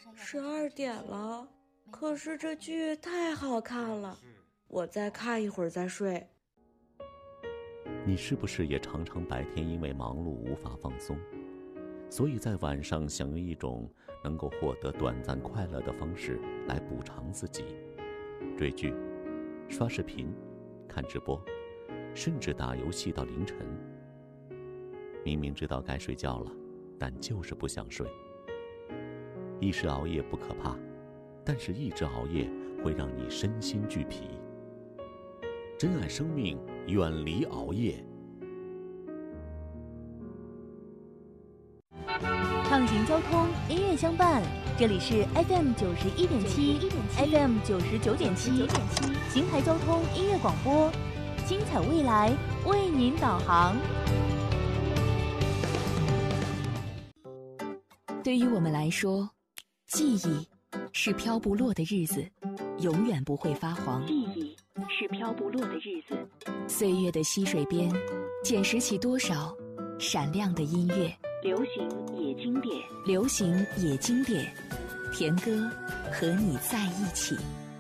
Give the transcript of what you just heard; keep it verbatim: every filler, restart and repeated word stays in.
十二点了，可是这剧太好看了，我再看一会儿再睡。 你是不是也常常白天因为忙碌无法放松，所以在晚上想用一种能够获得短暂快乐的方式来补偿自己？追剧、刷视频、看直播，甚至打游戏到凌晨。明明知道该睡觉了，但就是不想睡。一时熬夜不可怕，但是一直熬夜会让你身心俱疲。珍爱生命，远离熬夜。 畅行交通，音乐相伴，这里是 F M 九十一点七 ，F M 九十九点七，邢台交通音乐广播，精彩未来为您导航。 对于我们来说，记忆是飘不落的日子，永远不会发黄。 记忆是飘不落的日子， 岁月的溪水边，捡拾起多少闪亮的音乐。 流行也经典， 流行也经典，田歌和你在一起。